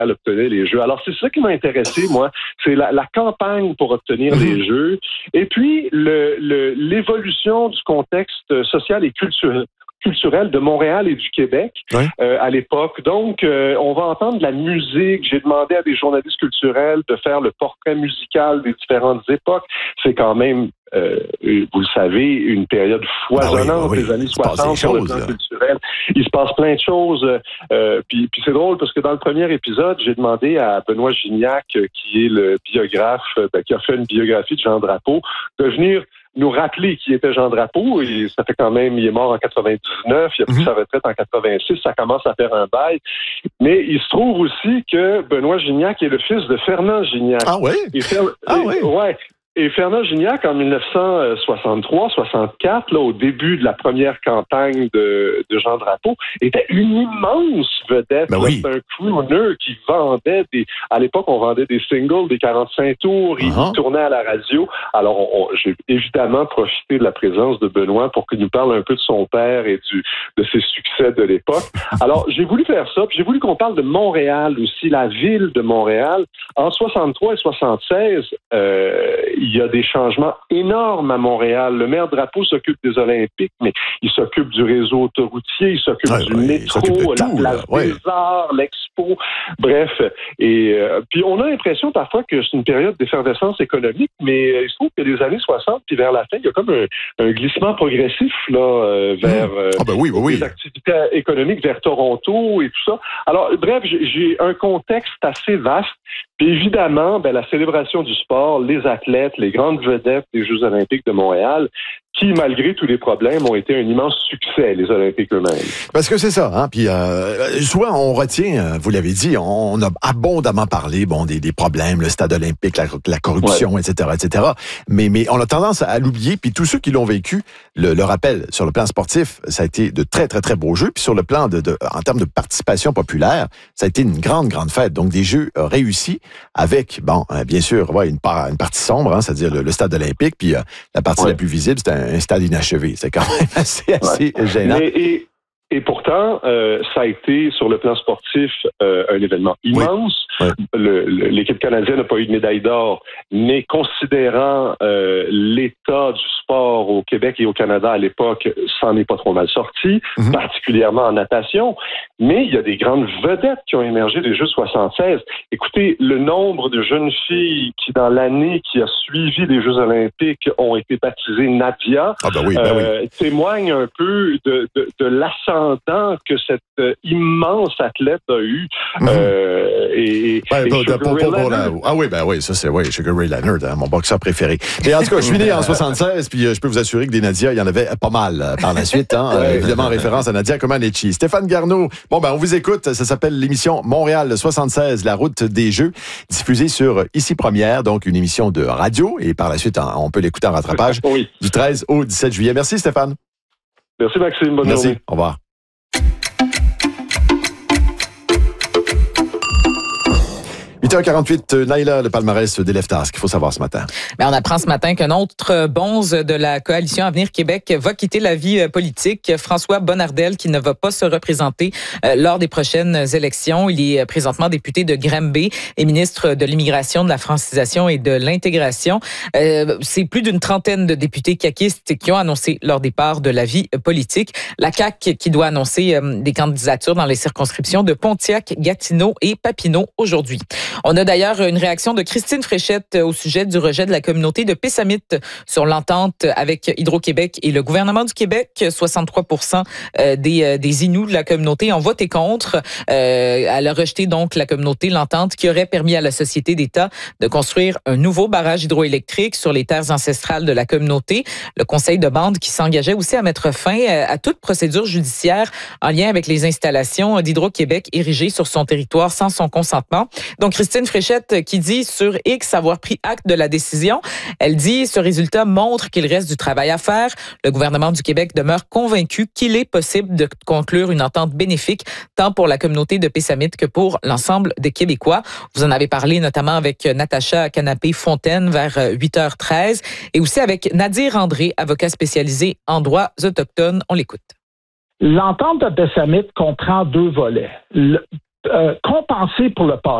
obtenait les jeux. Alors, c'est ça qui m'a intéressé, moi. C'est la campagne pour obtenir les jeux. Et puis, l'évolution du contexte social et culturel de Montréal et du Québec à l'époque. Donc, on va entendre de la musique. J'ai demandé à des journalistes culturels de faire le portrait musical des différentes époques. C'est quand même, vous le savez, une période foisonnante des années 60 sur le plan culturel. Il se passe plein de choses. Puis c'est drôle parce que dans le premier épisode, j'ai demandé à Benoît Gignac, qui est le biographe, qui a fait une biographie de Jean Drapeau, de venir nous rappeler qui était Jean Drapeau. Et ça fait quand même, il est mort en 99, il a pris sa retraite en 86, ça commence à faire un bail. Mais il se trouve aussi que Benoît Gignac est le fils de Fernand Gignac. Ah oui? Ouais. Et Fernand Gignac, en 1963-64, au début de la première campagne de Jean Drapeau, était une immense vedette. C'est un crooner qui vendait à l'époque, on vendait des singles, des 45 tours, il tournait à la radio. Alors, j'ai évidemment profité de la présence de Benoît pour qu'il nous parle un peu de son père et de ses succès de l'époque. Alors, j'ai voulu faire ça, puis j'ai voulu qu'on parle de Montréal aussi, la ville de Montréal. En 63 et 76, il y a des changements énormes à Montréal. Le maire Drapeau s'occupe des Olympiques, mais il s'occupe du réseau autoroutier, il s'occupe du métro, la place des Arts, l'Expo, bref. Et puis on a l'impression parfois que c'est une période d'effervescence économique, mais il se trouve que les années 60, puis vers la fin, il y a comme un glissement progressif là vers les activités économiques vers Toronto et tout ça. Alors, bref, j'ai un contexte assez vaste. Puis évidemment, la célébration du sport, les athlètes, les grandes vedettes des Jeux olympiques de Montréal, qui, malgré tous les problèmes, ont été un immense succès, les Olympiques eux-mêmes. Parce que c'est ça, hein. Puis souvent, on retient, vous l'avez dit, on a abondamment parlé, des problèmes, le stade olympique, la corruption, etc., etc. Mais on a tendance à l'oublier. Puis tous ceux qui l'ont vécu le rappellent. Sur le plan sportif, ça a été de très, très, très beaux jeux. Puis sur le plan en termes de participation populaire, ça a été une grande, grande fête. Donc des jeux réussis avec, bien sûr, une partie sombre, hein, c'est-à-dire le stade olympique. Puis la partie la plus visible, c'était un stade inachevé. C'est quand même assez gênant. Et pourtant, ça a été, sur le plan sportif, un événement immense. L'équipe canadienne n'a pas eu de médaille d'or, mais considérant l'état du sport au Québec et au Canada à l'époque, ça n'est pas trop mal sorti, particulièrement en natation. Mais il y a des grandes vedettes qui ont émergé des Jeux 76. Écoutez, le nombre de jeunes filles qui, dans l'année qui a suivi les Jeux olympiques, ont été baptisées Nadia, témoigne un peu de l'ascendant que cette immense athlète a eu. Ça c'est Sugar Ray Leonard, mon boxeur préféré. Mais en tout cas, je suis né en 76, puis je peux vous assurer que des Nadia, il y en avait pas mal par la suite, évidemment en référence à Nadia Comaneci. Stéphane Garneau, on vous écoute, ça s'appelle l'émission Montréal 76, la route des Jeux, diffusée sur Ici Première, donc une émission de radio, et par la suite, on peut l'écouter en rattrapage du 13 au 17 juillet. Merci Stéphane. Merci Maxime, bonne journée. Au revoir. – 8h48, Naïla, le palmarès des Leftas, qu'il faut savoir ce matin. On apprend ce matin qu'un autre bonze de la coalition Avenir Québec va quitter la vie politique. François Bonnardel, qui ne va pas se représenter lors des prochaines élections. Il est présentement député de Granby et ministre de l'Immigration, de la Francisation et de l'Intégration. C'est plus d'une trentaine de députés caquistes qui ont annoncé leur départ de la vie politique. La CAQ qui doit annoncer des candidatures dans les circonscriptions de Pontiac, Gatineau et Papineau aujourd'hui. On a d'ailleurs une réaction de Christine Fréchette au sujet du rejet de la communauté de Pessamit sur l'entente avec Hydro-Québec et le gouvernement du Québec. 63% des Inuits de la communauté ont voté contre. Elle a rejeté donc la communauté l'entente qui aurait permis à la société d'État de construire un nouveau barrage hydroélectrique sur les terres ancestrales de la communauté. Le conseil de bande qui s'engageait aussi à mettre fin à toute procédure judiciaire en lien avec les installations d'Hydro-Québec érigées sur son territoire sans son consentement. Donc, Christine Fréchette qui dit sur X avoir pris acte de la décision. Elle dit ce résultat montre qu'il reste du travail à faire. Le gouvernement du Québec demeure convaincu qu'il est possible de conclure une entente bénéfique tant pour la communauté de Pessamit que pour l'ensemble des Québécois. Vous en avez parlé notamment avec Natacha Canapé-Fontaine vers 8h13 et aussi avec Nadir André, avocat spécialisé en droits autochtones. On l'écoute. L'entente de Pessamit comprend deux volets. compenser pour le passé.